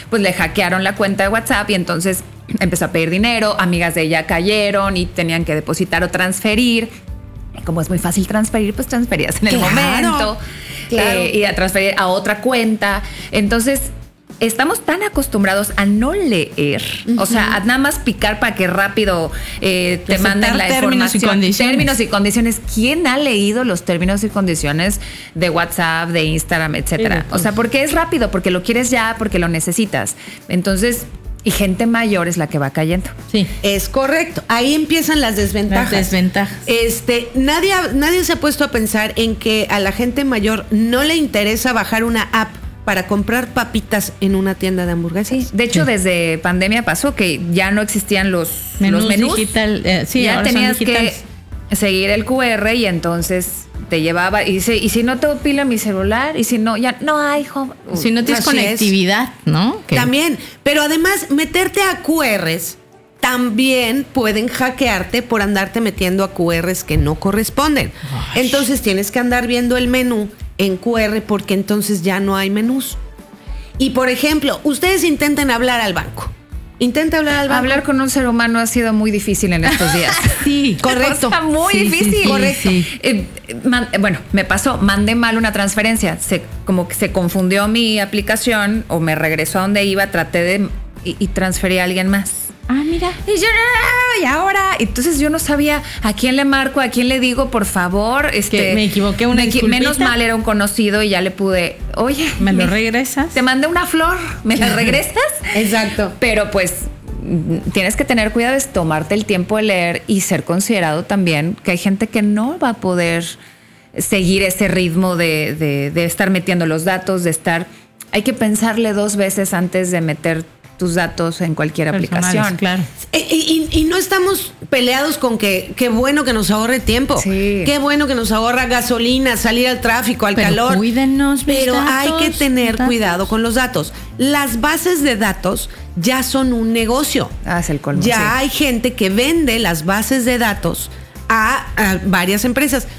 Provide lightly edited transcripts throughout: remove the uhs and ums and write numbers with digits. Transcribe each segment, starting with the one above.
pues le hackearon la cuenta de WhatsApp y entonces empezó a pedir dinero, amigas de ella cayeron y tenían que depositar o transferir. Y como es muy fácil transferir, pues transferías en el momento. Claro. Y a transferir a otra cuenta. Entonces, estamos tan acostumbrados a no leer, o sea, a nada más picar para que rápido te manden la información. Términos y condiciones. ¿Quién ha leído los términos y condiciones de WhatsApp, de Instagram, etcétera? O sea, porque es rápido, porque lo quieres ya, porque lo necesitas. Entonces, y gente mayor es la que va cayendo. Sí. Es correcto. Ahí empiezan las desventajas. Nadie se ha puesto a pensar en que a la gente mayor no le interesa bajar una app para comprar papitas en una tienda de hamburguesas. Sí, de hecho, desde pandemia pasó que ya no existían los menús. Digital, ya tenías que seguir el QR y entonces te llevaba y si no te pila mi celular y si no, ya no hay si no tienes conectividad, ¿no? También, pero además meterte a QRs también pueden hackearte por andarte metiendo a QRs que no corresponden. Ay. Entonces tienes que andar viendo el menú en QR porque entonces ya no hay menús. Y por ejemplo, ustedes intenten hablar al banco. Hablar con un ser humano ha sido muy difícil en estos días. Sí, correcto. Está muy difícil. Sí, correcto. Sí. Bueno, me pasó, mandé mal una transferencia. Como que se confundió mi aplicación o me regresó a donde iba, traté de y transferí a alguien más. Ah, mira. Y yo, y ahora, entonces yo no sabía a quién le marco, a quién le digo, por favor. Que me equivoqué, una disculpita. Menos mal era un conocido y ya le pude, oye. ¿Me lo regresas? Te mandé una flor, ¿me la regresas? Exacto. Pero pues tienes que tener cuidado, es tomarte el tiempo de leer y ser considerado también que hay gente que no va a poder seguir ese ritmo de estar metiendo los datos, hay que pensarle 2 veces antes de meter tus datos en cualquier aplicación. Claro. Y no estamos peleados con que qué bueno que nos ahorre tiempo. Sí. Qué bueno que nos ahorra gasolina, salir al tráfico, al calor. Cuídenos, pero datos, hay que tener cuidado con los datos. Las bases de datos ya son un negocio. Es el colmo. Ya hay gente que vende las bases de datos a varias empresas.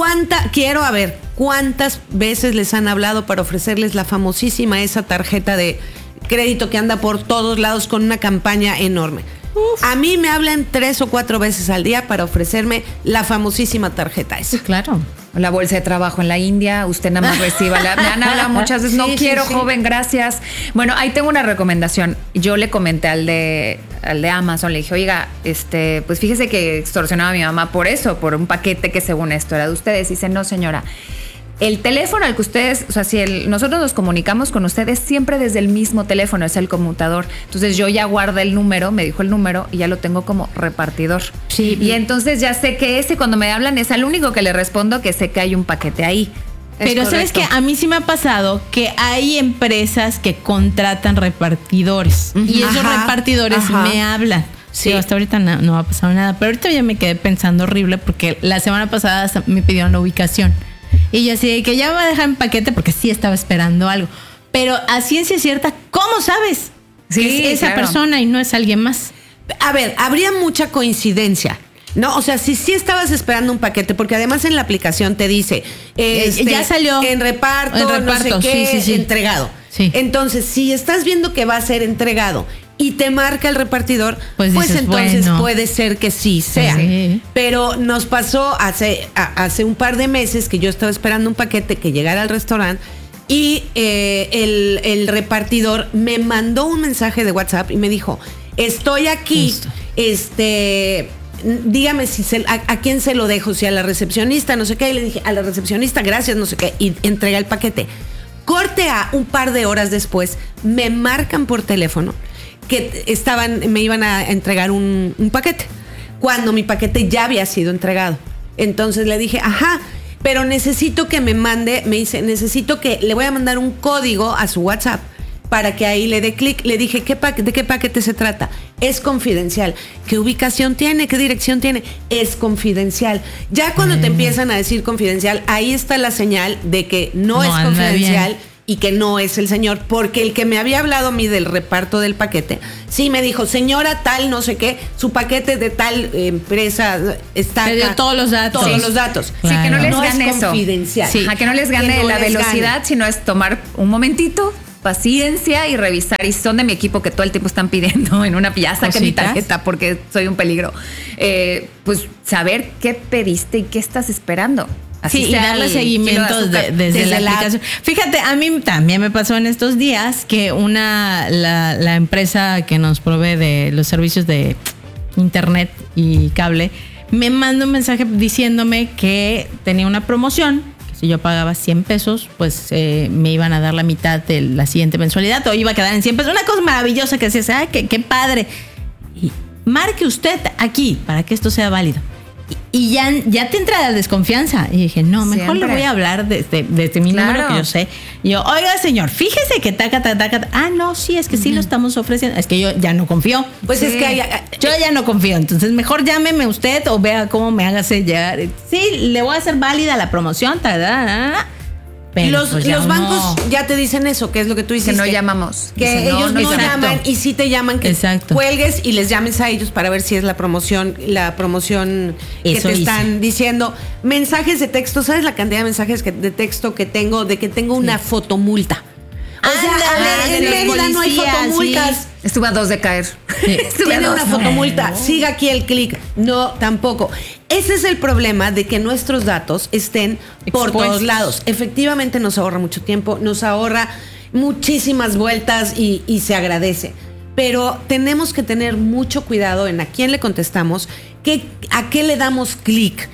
¿Cuántas veces les han hablado para ofrecerles la famosísima esa tarjeta de crédito que anda por todos lados con una campaña enorme? Uf. A mí me hablan 3 o 4 veces al día para ofrecerme la famosísima tarjeta esa. Claro. La bolsa de trabajo en la India, usted nada más reciba. Me han hablado muchas veces, no quiero, joven, gracias. Bueno, ahí tengo una recomendación. Yo le comenté al de Amazon, le dije, oiga, pues fíjese que extorsionaba a mi mamá por un paquete que según esto era de ustedes. Y dice, no, señora. El teléfono al que ustedes, o sea, nosotros nos comunicamos con ustedes siempre desde el mismo teléfono, es el conmutador. Entonces yo ya guardé el número, me dijo el número y ya lo tengo como repartidor. Sí. Y entonces ya sé que cuando me hablan es al único que le respondo, que sé que hay un paquete ahí. Pero sabes que a mí sí me ha pasado que hay empresas que contratan repartidores y esos repartidores me hablan. Sí, hasta ahorita no ha pasado nada, pero ahorita ya me quedé pensando horrible porque la semana pasada me pidieron la ubicación. Y yo así de que ya me va a dejar en paquete porque sí estaba esperando algo. Pero a ciencia cierta, ¿cómo sabes que es esa persona y no es alguien más? A ver, habría mucha coincidencia, ¿no? O sea, si sí estabas esperando un paquete, porque además en la aplicación te dice ya salió en reparto, no sé qué, sí. entregado. Sí. Entonces, si estás viendo que va a ser entregado y te marca el repartidor, pues dices, entonces puede ser que sí sea. Sí. Pero nos pasó hace un par de meses que yo estaba esperando un paquete que llegara al restaurante y el repartidor me mandó un mensaje de WhatsApp y me dijo, estoy aquí, dígame a quién se lo dejo, si a la recepcionista, no sé qué. Y le dije, a la recepcionista, gracias, no sé qué, y entrega el paquete. Corte a un par de horas después, me marcan por teléfono que me iban a entregar un paquete, cuando mi paquete ya había sido entregado. Entonces le dije, pero necesito que me mande, me dice, le voy a mandar un código a su WhatsApp para que ahí le dé clic. Le dije, ¿de qué paquete se trata? Es confidencial. ¿Qué ubicación tiene? ¿Qué dirección tiene? Es confidencial. Ya cuando te empiezan a decir confidencial, ahí está la señal de que no es confidencial y que no es el señor, porque el que me había hablado a mí del reparto del paquete, sí me dijo, señora tal, no sé qué, su paquete de tal empresa está acá. Te dio todos los datos. Todos los datos. Claro. Sí, que no les no gane es eso. Confidencial. Sí, a que no les gane la velocidad, sino es tomar un momentito paciencia y revisar. Y son de mi equipo que todo el tiempo están pidiendo en una ya saqué mi tarjeta porque soy un peligro. Pues saber qué pediste y qué estás esperando. Así y darle seguimiento desde la aplicación. Fíjate, a mí también me pasó en estos días que la empresa que nos provee de los servicios de internet y cable me manda un mensaje diciéndome que tenía una promoción, que si yo pagaba 100 pesos, pues me iban a dar la mitad de la siguiente mensualidad o iba a quedar en 100 pesos. Una cosa maravillosa que decía, ¡ay, qué padre! Y marque usted aquí para que esto sea válido. Y ya te entra la desconfianza. Y dije, no, mejor le voy a hablar desde mi número que yo sé. Y yo, oiga, señor, fíjese que taca. Ah, no, sí, es que sí lo estamos ofreciendo. Es que yo ya no confío. Pues es que yo ya no confío. Entonces, mejor llámeme usted o vea cómo me haga llegar. Sí, le voy a hacer válida la promoción. Pero los bancos ya te dicen eso, que es lo que tú dices. Que no llamamos. Que ellos no llaman y sí te llaman que cuelgues y les llames a ellos para ver si es la promoción que te están diciendo. Mensajes de texto, ¿sabes la cantidad de mensajes de texto que tengo de que tengo una fotomulta? O sea, en Mérida no hay fotomultas. Sí. Estuve a 2 de caer. Sí. Tiene una fotomulta. Siga aquí el clic. No, tampoco. Ese es el problema de que nuestros datos estén por todos lados. Efectivamente nos ahorra mucho tiempo, nos ahorra muchísimas vueltas y se agradece. Pero tenemos que tener mucho cuidado en a quién le contestamos, a qué le damos clic.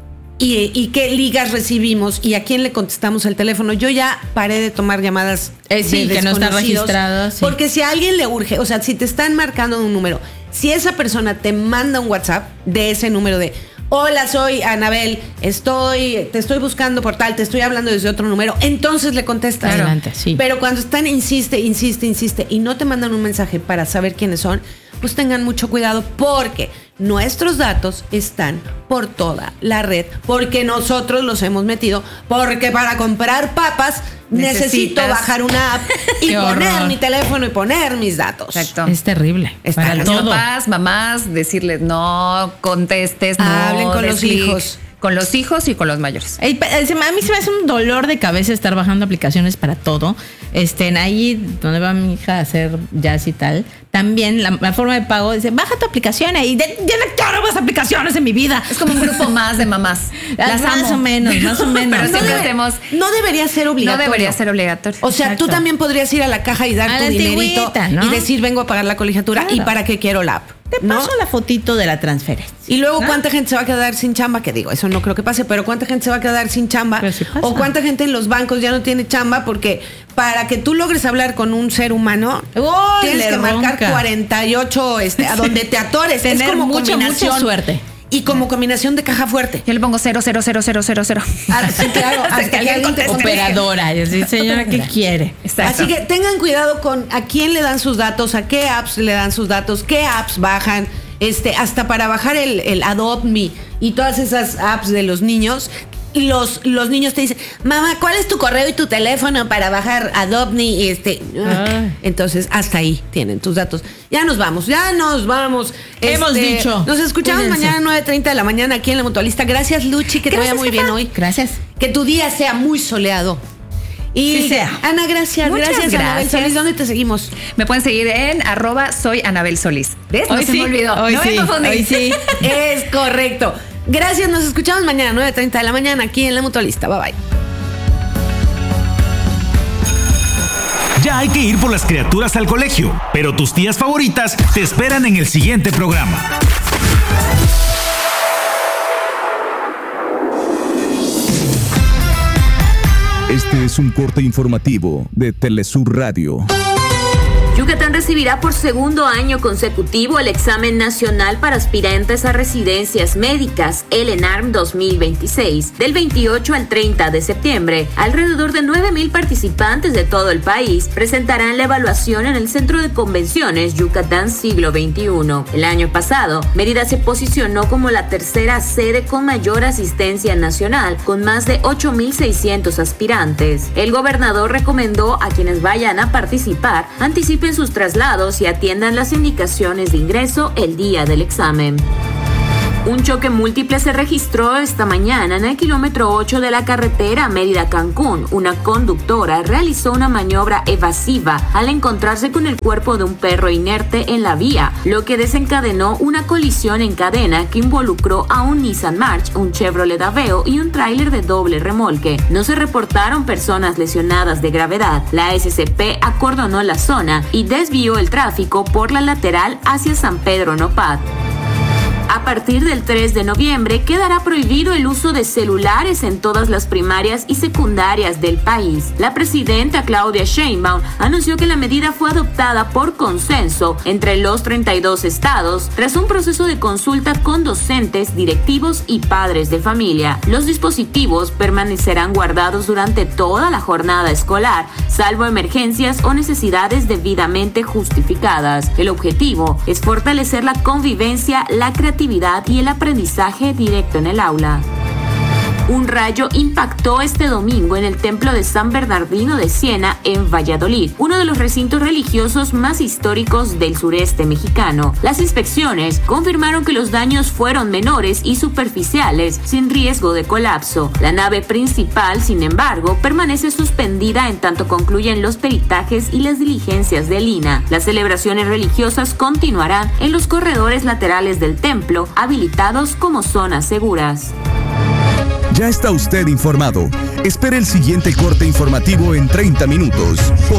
Y qué ligas recibimos y a quién le contestamos el teléfono. Yo ya paré de tomar llamadas que no están registradas. Sí. Porque si a alguien le urge, o sea, si te están marcando un número, si esa persona te manda un WhatsApp de ese número de hola, soy Anabel, te estoy buscando por tal, te estoy hablando desde otro número, entonces le contestas. Adelante, sí. Pero cuando están insiste y no te mandan un mensaje para saber quiénes son, pues tengan mucho cuidado porque nuestros datos están por toda la red, porque nosotros los hemos metido, porque para comprar papas necesito bajar una app y poner mi teléfono y poner mis datos. Exacto. Es terrible. Para todo. Papás, mamás, decirles no contestes, no hablen con los hijos. Con los hijos y con los mayores. A mí se me hace un dolor de cabeza estar bajando aplicaciones para todo. Ahí donde va mi hija a hacer jazz y tal, también la forma de pago dice, baja tu aplicación y ya no quiero más aplicaciones en mi vida. Es como un grupo más de mamás. Las más o menos. Pero siempre hacemos. No debería ser obligatorio. No debería ser obligatorio. O sea, tú también podrías ir a la caja y dar tu dinerito, ¿no? Y decir, vengo a pagar la colegiatura. Claro. ¿Y para qué quiero la app? Te paso la fotito de la transferencia. Y luego, ¿cuánta gente se va a quedar sin chamba? Que digo, eso no creo que pase, pero ¿cuánta gente se va a quedar sin chamba? Sí pasa. O ¿cuánta gente en los bancos ya no tiene chamba? Porque para que tú logres hablar con un ser humano, tienes que marcar 48 a donde te atores. Tener es como mucha suerte. Y como combinación de caja fuerte. Yo le pongo 0, 0, 0, 0, 0, 0. Sí, claro. Hasta que alguien conteste. Operadora. Yo sí, señora, ¿qué quiere? Exacto. Así que tengan cuidado con a quién le dan sus datos, a qué apps le dan sus datos, qué apps bajan. Hasta para bajar el Adopt Me y todas esas apps de los niños. Los niños te dicen, mamá, ¿cuál es tu correo y tu teléfono para bajar Adopt Me? Entonces, hasta ahí tienen tus datos. Ya nos vamos. Hemos dicho. Nos escuchamos mañana a 9:30 de la mañana aquí en La Mutualista. Gracias, Luchi, que te vaya muy bien hoy. Gracias. Que tu día sea muy soleado. Y Ana, gracias. Gracias, Anabel Solís. ¿Dónde te seguimos? Me pueden seguir en @soy Anabel Solís. ¿Ves? No se me olvidó. Hoy sí. Es correcto. Gracias, nos escuchamos mañana 9:30 de la mañana aquí en La Mutualista. Bye bye. Ya hay que ir por las criaturas al colegio, pero tus tías favoritas te esperan en el siguiente programa. Este es un corte informativo de Telesur Radio. Yucatán recibirá por segundo año consecutivo el examen nacional para aspirantes a residencias médicas, el ENARM 2026, del 28 al 30 de septiembre. Alrededor de 9,000 participantes de todo el país presentarán la evaluación en el Centro de Convenciones Yucatán Siglo XXI. El año pasado, Mérida se posicionó como la tercera sede con mayor asistencia nacional, con más de 8,600 aspirantes. El gobernador recomendó a quienes vayan a participar anticipen sus traslados y atiendan las indicaciones de ingreso el día del examen. Un choque múltiple se registró esta mañana en el kilómetro 8 de la carretera Mérida-Cancún. Una conductora realizó una maniobra evasiva al encontrarse con el cuerpo de un perro inerte en la vía, lo que desencadenó una colisión en cadena que involucró a un Nissan March, un Chevrolet Aveo y un tráiler de doble remolque. No se reportaron personas lesionadas de gravedad. La SCP acordonó la zona y desvió el tráfico por la lateral hacia San Pedro Nopat. A partir del 3 de noviembre quedará prohibido el uso de celulares en todas las primarias y secundarias del país. La presidenta Claudia Sheinbaum anunció que la medida fue adoptada por consenso entre los 32 estados tras un proceso de consulta con docentes, directivos y padres de familia. Los dispositivos permanecerán guardados durante toda la jornada escolar, salvo emergencias o necesidades debidamente justificadas. El objetivo es fortalecer la convivencia, la creatividad y el aprendizaje directo en el aula. Un rayo impactó este domingo en el templo de San Bernardino de Siena en Valladolid, uno de los recintos religiosos más históricos del sureste mexicano. Las inspecciones confirmaron que los daños fueron menores y superficiales, sin riesgo de colapso. La nave principal, sin embargo, permanece suspendida en tanto concluyen los peritajes y las diligencias del INAH. Las celebraciones religiosas continuarán en los corredores laterales del templo, habilitados como zonas seguras. Ya está usted informado. Espere el siguiente corte informativo en 30 minutos por